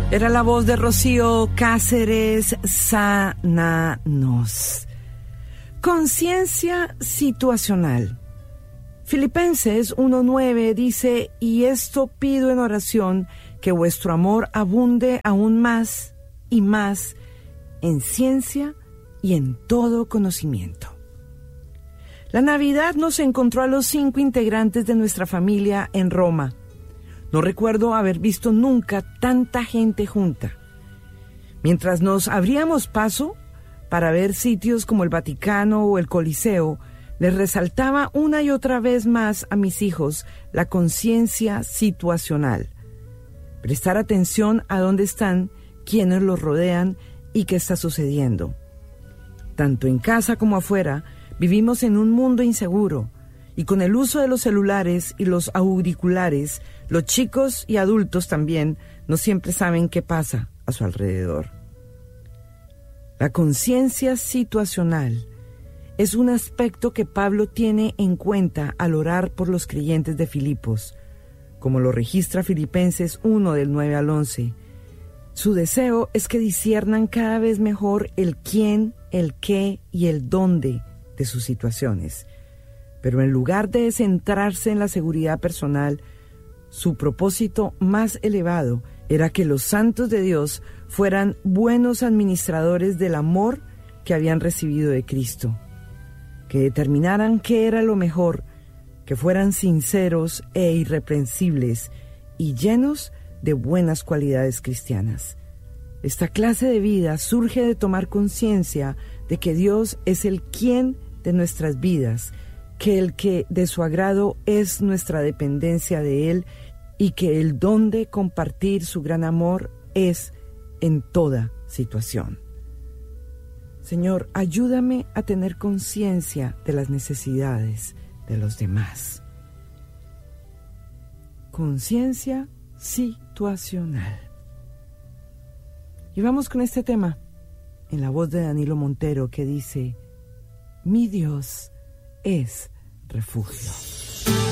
Era la voz de Rocío Cáceres, Sánanos. Conciencia situacional. Filipenses 1:9 dice: y esto pido en oración, que vuestro amor abunde aún más y más en ciencia y en todo conocimiento. La Navidad nos encontró a los 5 integrantes de nuestra familia en Roma. No recuerdo haber visto nunca tanta gente junta. Mientras nos abríamos paso para ver sitios como el Vaticano o el Coliseo, les resaltaba una y otra vez más a mis hijos la conciencia situacional. Prestar atención a dónde están, quiénes los rodean y qué está sucediendo. Tanto en casa como afuera, vivimos en un mundo inseguro, y con el uso de los celulares y los auriculares, los chicos y adultos también no siempre saben qué pasa a su alrededor. La conciencia situacional es un aspecto que Pablo tiene en cuenta al orar por los creyentes de Filipos, como lo registra Filipenses 1 del 9 al 11. Su deseo es que disciernan cada vez mejor el quién, el qué y el dónde de sus situaciones. Pero en lugar de centrarse en la seguridad personal, su propósito más elevado era que los santos de Dios fueran buenos administradores del amor que habían recibido de Cristo, que determinaran qué era lo mejor, que fueran sinceros e irreprensibles y llenos de buenas cualidades cristianas. Esta clase de vida surge de tomar conciencia de que Dios es el quién de nuestras vidas, que el que de su agrado es nuestra dependencia de Él y que el don de compartir su gran amor es en toda situación. Señor, ayúdame a tener conciencia de las necesidades de los demás. Conciencia situacional. Y vamos con este tema, en la voz de Danilo Montero, que dice: mi Dios es refugio.